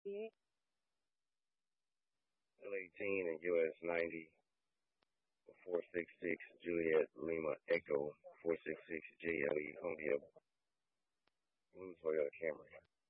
L18 and US 90 466 Juliet Lima Echo 466 JLE Hondia Blue Toyota Camry.